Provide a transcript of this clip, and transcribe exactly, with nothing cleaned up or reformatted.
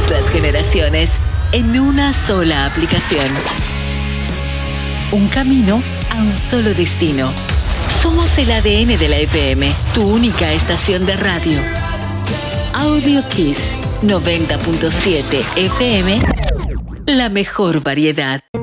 las generaciones en una sola aplicación. Un camino a un solo destino. Somos el A D N de la F M, tu única estación de radio. Audio Kiss noventa punto siete F M, la mejor variedad.